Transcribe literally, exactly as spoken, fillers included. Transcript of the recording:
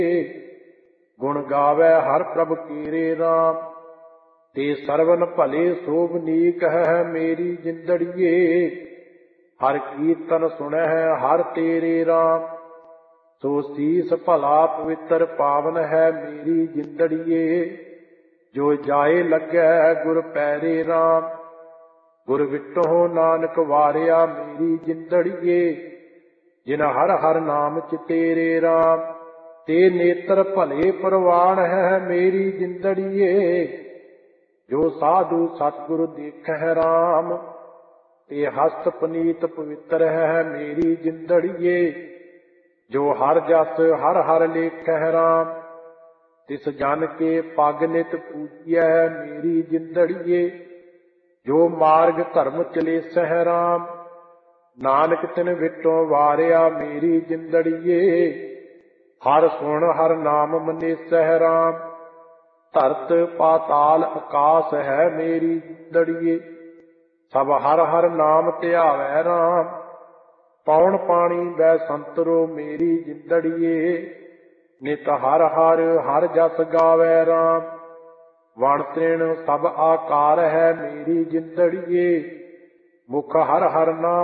ਗੁਣ ਗਾਵੈ ਹਰ ਪ੍ਰਭ ਕੀਰੇ ਰਾਮ। ਤੇ ਸਰਵਨ ਭਲੇ ਸੋਭਨੀਕ ਹੈ ਮੇਰੀ ਜਿੰਦੜੀਏ। ਹਰ ਕੀਰਤਨ ਸੁਣਹਿ ਹਰ ਤੇਰੇ ਰਾਮ। ਸੋ ਸੀਸ ਭਲਾ ਪਵਿੱਤਰ ਪਾਵਨ ਹੈ ਮੇਰੀ ਜਿੰਦੜੀਏ। ਜੋ ਜਾਏ ਲੱਗੈ ਗੁਰ ਪੈਰੇ ਰਾਮ। ਗੁਰ ਵਿਟੋ ਨਾਨਕ ਵਾਰਿਆ ਮੇਰੀ ਜਿੰਦੜੀਏ। ਜਿਨ ਹਰ ਹਰ ਨਾਮ ਚਿਤੇਰੇ ਰਾਮ। ਤੇ ਨੇਤਰ ਭਲੇ ਪ੍ਰਵਾਨ ਹੈ ਮੇਰੀ ਜਿੰਦੜੀਏ। ਜੋ ਸਾਧੂ ਸਤਿਗੁਰ ਦੇਖਹਿ ਰਾਮ। ਤੇ ਹਸਤ ਪਨੀਤ ਪਵਿੱਤਰ ਹੈ ਮੇਰੀ ਜਿੰਦੜੀਏ। ਜੋ ਹਰ ਜਸ ਹਰ ਹਰ ਲੇਖਹਿ ਰਾਮ। ਤਿਸ ਜਨ ਕੇ ਪਗ ਨਿਤ ਪੂਜਿਐ ਮੇਰੀ ਜਿੰਦੜੀਏ। ਜੋ ਮਾਰਗ ਧਰਮ ਚਲੇਸਹਿ ਰਾਮ। ਨਾਨਕ ਤਿਨ ਵਿਟੋ ਵਾਰਿਆ ਮੇਰੀ ਜਿੰਦੜੀਏ। ਹਰ ਸੁਣ ਹਰ ਨਾਮ ਮਨੇਸਹਿ ਰਾਮ। ਧਰਤ ਪਾਤਾਲ ਆਕਾਸ ਹੈ ਮੇਰੀ ਜਿੰਦੜੀਏ। ਸਭ ਹਰ ਹਰ ਨਾਮ ਧਿਆਵੈ ਰਾਮ। ਪੌਣ ਪਾਣੀ ਬੈ ਸੰਤਰੋ ਮੇਰੀ ਜਿੰਦੜੀਏ। ਨਿਤ ਹਰ ਹਰ ਹਰ ਜਸ ਗਾਵੈ ਰਾਮ। ਵਣ ਤ੍ਰਿਣ ਸਭ ਆਕਾਰ ਹੈ ਮੇਰੀ ਜਿੰਦੜੀਏ। ਮੁਖ ਹਰ ਹਰ ਨਾਮ